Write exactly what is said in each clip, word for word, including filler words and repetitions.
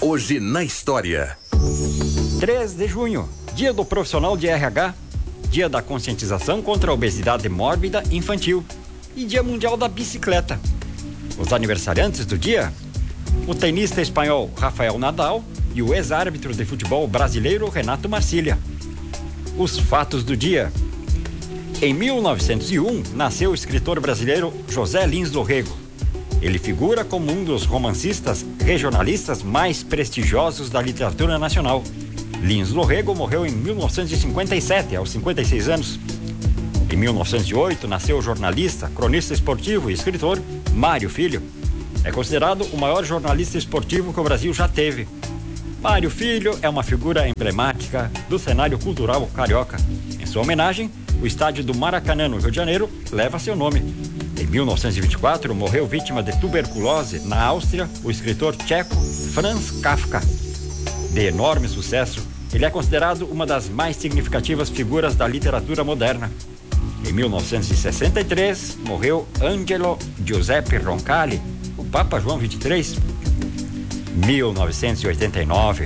Hoje na história. três de junho, dia do profissional de R H, dia da conscientização contra a obesidade mórbida infantil e dia mundial da bicicleta. Os aniversariantes do dia: o tenista espanhol Rafael Nadal e o ex-árbitro de futebol brasileiro Renato Marcília. Os fatos do dia: em mil novecentos e um, nasceu o escritor brasileiro José Lins do Rego. Ele figura como um dos romancistas regionalistas mais prestigiosos da literatura nacional. Lins do Rego morreu em mil novecentos e cinquenta e sete, aos cinquenta e seis anos. Em mil novecentos e oito, nasceu o jornalista, cronista esportivo e escritor Mário Filho. É considerado o maior jornalista esportivo que o Brasil já teve. Mário Filho é uma figura emblemática do cenário cultural carioca. Em sua homenagem, o estádio do Maracanã, no Rio de Janeiro, leva seu nome. Em mil novecentos e vinte e quatro, morreu vítima de tuberculose na Áustria o escritor tcheco Franz Kafka. De enorme sucesso, ele é considerado uma das mais significativas figuras da literatura moderna. Em mil novecentos e sessenta e três, morreu Angelo Giuseppe Roncalli, o Papa João vinte e três. mil novecentos e oitenta e nove.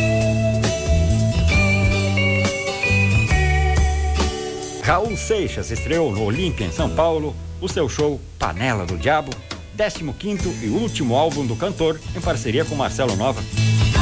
Raul Seixas estreou no Olímpia, em São Paulo, o seu show Panela do Diabo, décimo quinto e último álbum do cantor, em parceria com Marcelo Nova.